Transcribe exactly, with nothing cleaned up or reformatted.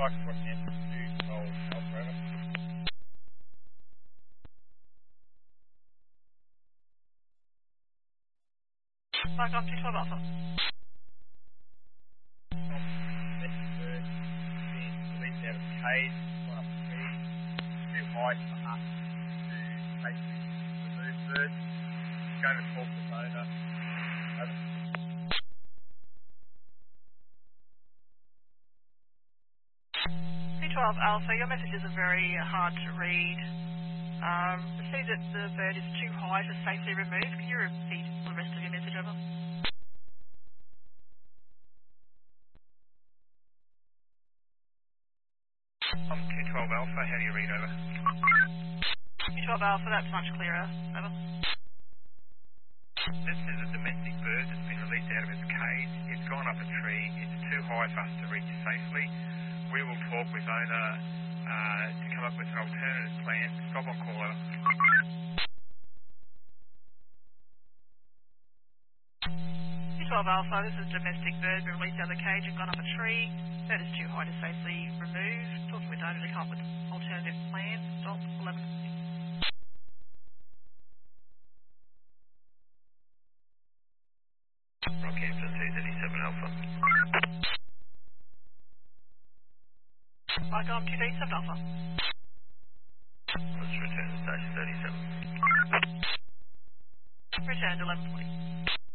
Mike Rockhampton to twelve Alpha, over. Mike on two twelve Alpha. Domestic bird being released out of the cage, gone up the tree, too high for us to basically remove bird. Going to talk to the owner. Over. two twelve Alpha, your messages are very hard to read. Um, it says that the bird is too high to safely remove. Can you repeat the rest of your message, over? I'm two twelve Alpha, how do you read, over? two twelve Alpha, that's much clearer, over. This is a domestic bird that's been released out of its cage. It's gone up a tree. It's too high for us to reach safely. We will talk with owner uh, to come up with an alternative plan. Stop on call, over. two twelve Alpha, this is a domestic bird been released out of the cage and gone up a tree. Bird is too high to safely remove. Talking with owner to come up with an alternative plan. Stop eleven. Rockhampton two thirty-seven Alpha. Mike on two thirty-seven Alpha. Let's return to station thirty-seven. Returned eleven twenty.